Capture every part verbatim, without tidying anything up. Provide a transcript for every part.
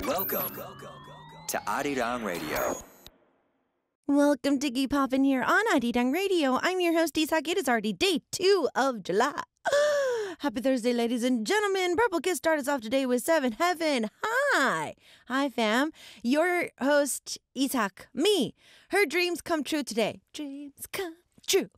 Welcome to Arirang Radio. Welcome to K-Poppin' here on Arirang Radio. I'm your host, Isak. It is already day two of July. Happy Thursday, ladies and gentlemen. Purple Kiss started us off today with Seven Heaven. Hi. Hi, fam. Your host, Isak. Me. Her dreams come true today. Dreams come true.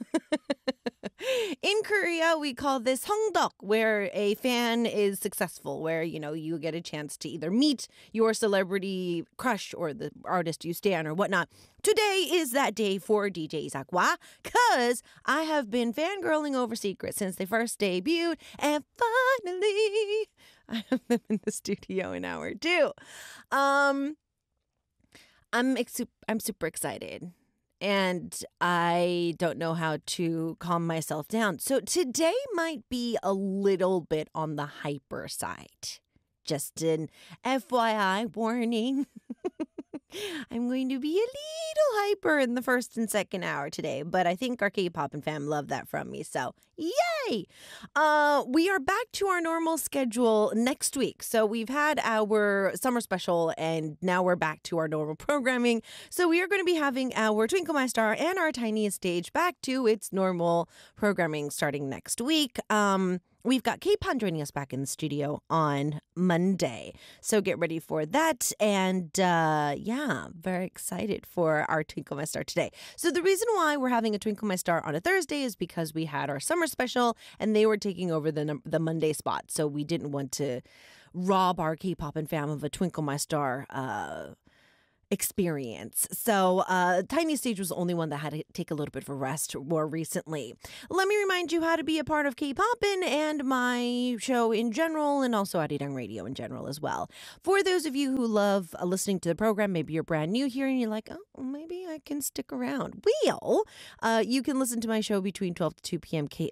In Korea, we call this Hongdeok, where a fan is successful, where, you know, you get a chance to either meet your celebrity crush or the artist you stan or whatnot. Today is that day for D J Isak. Why? Because I have been fangirling over Secret since they first debuted, and finally, I have them in the studio in hour two. Um, I'm ex- I'm super excited. And I don't know how to calm myself down. So today might be a little bit on the hyper side. Just an F Y I warning. I'm going to be a little hyper in the first and second hour today, but I think our K-Pop and fam love that from me, so yay! Uh, we are back to our normal schedule next week. So we've had our summer special, and now we're back to our normal programming. So we are going to be having our Twinkle My Star and our Tiniest Stage back to its normal programming starting next week. Um... We've got K-Pop joining us back in the studio on Monday. So get ready for that. And uh, yeah, very excited for our Twinkle My Star today. So the reason why we're having a Twinkle My Star on a Thursday is because we had our summer special and they were taking over the, the Monday spot. So we didn't want to rob our K-Pop and fam of a Twinkle My Star uh experience. So uh, Tiny Stage was the only one that had to take a little bit of a rest more recently. Let me remind you how to be a part of K-Poppin' and my show in general, and also Arirang Radio in general as well. For those of you who love uh, listening to the program, maybe you're brand new here and you're like, oh, maybe I can stick around. Well, uh, you can listen to my show between twelve to two p.m. K-